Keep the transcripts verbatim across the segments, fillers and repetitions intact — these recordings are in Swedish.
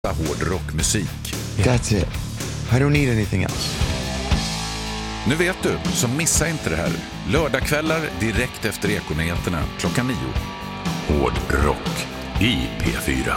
hård rockmusik. That's it. I don't need anything else. Nu vet du, så missa inte det här. Lördagskvällar direkt efter Ekonyheterna klockan nio. Hård rock i P fyra.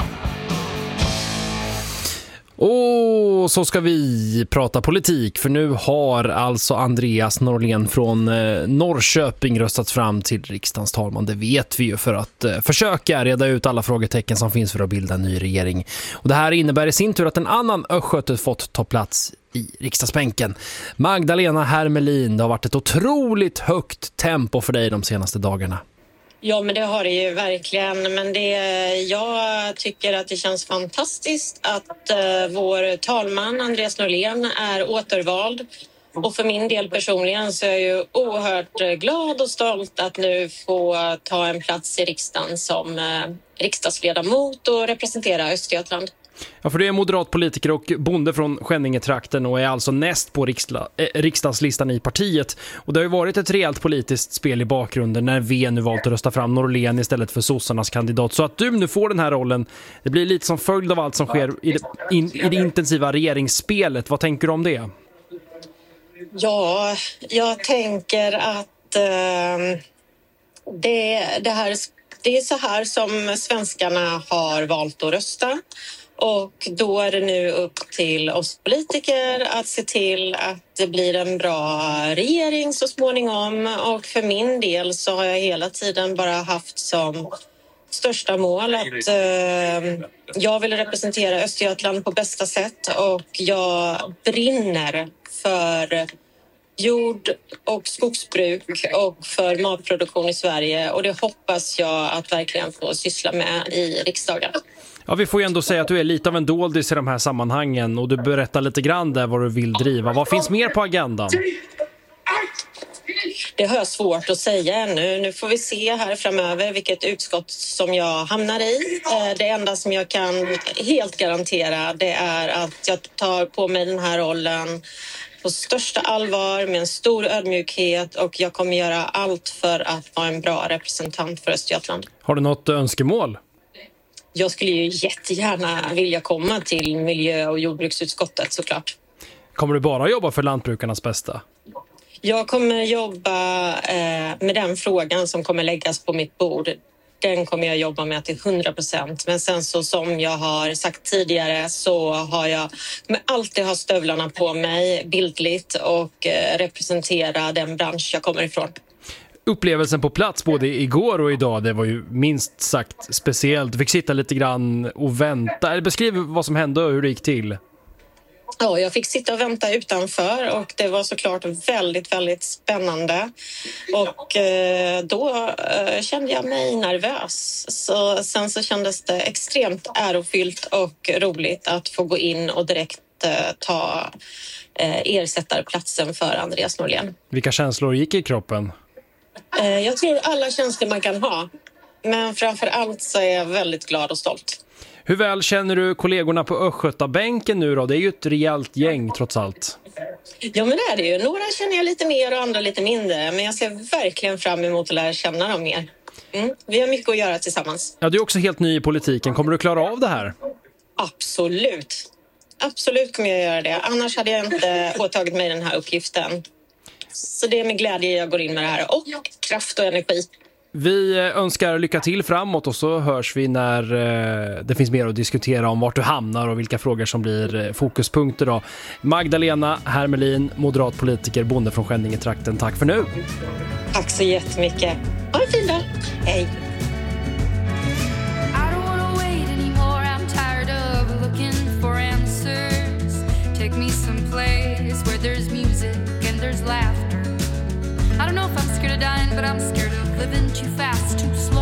Och så ska vi prata politik, för nu har alltså Andreas Norlén från eh, Norrköping röstats fram till riksdagens talman. Det vet vi ju, för att eh, försöka reda ut alla frågetecken som finns för att bilda en ny regering. Och det här innebär i sin tur att en annan östgöte fått ta plats i riksdagsbänken. Magdalena Hermelin, det har varit ett otroligt högt tempo för dig de senaste dagarna. Ja, men det har det ju verkligen. Men det, jag tycker att det känns fantastiskt att uh, vår talman Andreas Norlén är återvald. Och för min del personligen så är jag ju oerhört glad och stolt att nu få ta en plats i riksdagen som uh, riksdagsledamot och representera Östergötland. Ja, för det är moderat politiker och bonde från Skänningetrakten och är alltså näst på riksla, eh, riksdagslistan i partiet. Och det har ju varit ett rejält politiskt spel i bakgrunden när V nu valt att rösta fram Norlén istället för sossarnas kandidat. Så att du nu får den här rollen, det blir lite som följd av allt som sker i det, in, i det intensiva regeringsspelet. Vad tänker du om det? Ja, jag tänker att eh, det, det, här, det är så här som svenskarna har valt att rösta. Och då är det nu upp till oss politiker att se till att det blir en bra regering så småningom. Och för min del så har jag hela tiden bara haft som största mål att eh, jag vill representera Östergötland på bästa sätt. Och jag brinner för jord- och skogsbruk och för matproduktion i Sverige. Och det hoppas jag att verkligen få syssla med i riksdagen. Ja, vi får ju ändå säga att du är lite av en doldis i de här sammanhangen och du berättar lite grann där vad du vill driva. Vad finns mer på agendan? Det har jag svårt att säga ännu. Nu får vi se här framöver vilket utskott som jag hamnar i. Det enda som jag kan helt garantera, det är att jag tar på mig den här rollen på största allvar med en stor ödmjukhet, och jag kommer göra allt för att vara en bra representant för Östergötland. Har du något önskemål? Jag skulle ju jättegärna vilja komma till miljö- och jordbruksutskottet såklart. Kommer du bara jobba för lantbrukarnas bästa? Jag kommer jobba eh, med den frågan som kommer läggas på mitt bord. Den kommer jag jobba med till hundra procent. Men sen så som jag har sagt tidigare så har jag kommer alltid ha stövlarna på mig bildligt och eh, representera den bransch jag kommer ifrån. Upplevelsen på plats både igår och idag, det var ju minst sagt speciellt. Du fick sitta lite grann och vänta. Beskriv vad som hände och hur det gick till. Ja, jag fick sitta och vänta utanför och det var såklart väldigt, väldigt spännande. Och eh, då eh, kände jag mig nervös. Så, sen så kändes det extremt ärofyllt och roligt att få gå in och direkt eh, ta eh, ersättarplatsen för Andreas Norlén. Vilka känslor gick i kroppen? Eh, jag tror alla känslor man kan ha. Men framför allt så är jag väldigt glad och stolt. Hur väl känner du kollegorna på Östgötabänken nu då? Det är ju ett rejält gäng trots allt. Ja, men det är det ju. Några känner jag lite mer och andra lite mindre. Men jag ser verkligen fram emot att lära känna dem mer. Mm. Vi har mycket att göra tillsammans. Ja, du är också helt ny i politiken. Kommer du klara av det här? Absolut. Absolut kommer jag göra det. Annars hade jag inte åtagit mig den här uppgiften. Så det är med glädje jag går in med det här. Och kraft och energi. Vi önskar lycka till framåt och så hörs vi när det finns mer att diskutera om vart du hamnar och vilka frågor som blir fokuspunkter då. Magdalena Hermelin, moderat politiker, bonde från Skänningetrakten. Tack för nu. Tack så jättemycket. Ha en fin dag. Hej. I don't know if I'm scared of dying, but I'm scared of living too fast, too slow.